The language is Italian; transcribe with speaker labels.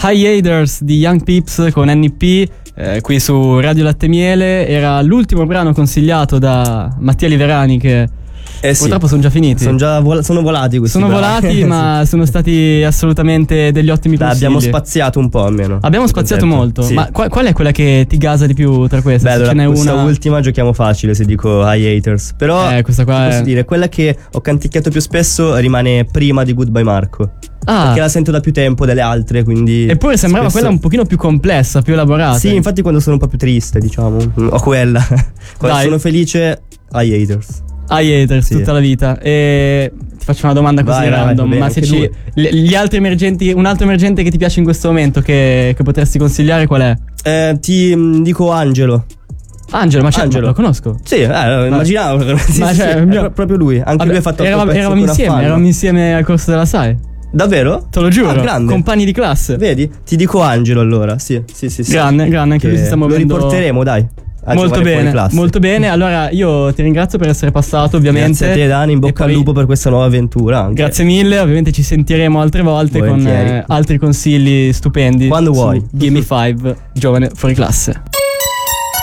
Speaker 1: High Haters di Young Pips con NP, qui su Radio Latte Miele. Era l'ultimo brano consigliato da Mattia Liverani, che purtroppo sono già finiti.
Speaker 2: Sono volati questi
Speaker 1: Sono
Speaker 2: brani.
Speaker 1: volati, ma sono stati assolutamente degli ottimi consigli.
Speaker 2: Abbiamo spaziato un po' almeno.
Speaker 1: Abbiamo spaziato molto.
Speaker 2: Sì.
Speaker 1: Ma qual è quella che ti gasa di più tra queste?
Speaker 2: Beh,
Speaker 1: Se ce n'è
Speaker 2: questa
Speaker 1: una...
Speaker 2: ultima giochiamo facile se dico High Haters. Però
Speaker 1: questa qua
Speaker 2: posso dire, quella che ho canticchiato più spesso rimane prima di Goodbye Marco. Perché la sento da più tempo delle altre, quindi.
Speaker 1: Eppure sembrava quella un pochino più complessa, più elaborata.
Speaker 2: Sì, infatti quando sono un po' più triste, diciamo, ho quella. Quando sono felice, High Haters.
Speaker 1: High Haters,
Speaker 2: sì.
Speaker 1: Tutta la vita. E ti faccio una domanda così random.
Speaker 2: Vai,
Speaker 1: ma se gli altri emergenti, un altro emergente che ti piace in questo momento, che potresti consigliare, qual è?
Speaker 2: Ti dico Angelo.
Speaker 1: Angelo, ma lo conosco.
Speaker 2: Sì, immaginavo. Proprio lui. Anche lui ha fatto
Speaker 1: eravamo insieme al corso della SAE.
Speaker 2: Davvero?
Speaker 1: Te lo giuro,
Speaker 2: grande.
Speaker 1: compagni di classe.
Speaker 2: Vedi? Ti dico Angelo allora. Sì.
Speaker 1: Grande, anche lui si sta muovendo.
Speaker 2: Lo riporteremo, dai.
Speaker 1: Molto bene. Allora io ti ringrazio per essere passato, ovviamente.
Speaker 2: Grazie a te, Dani, in bocca al lupo per questa nuova avventura anche.
Speaker 1: Grazie mille, ovviamente ci sentiremo altre volte con altri consigli stupendi.
Speaker 2: Quando vuoi.
Speaker 1: Gimme 5, giovane fuori classe.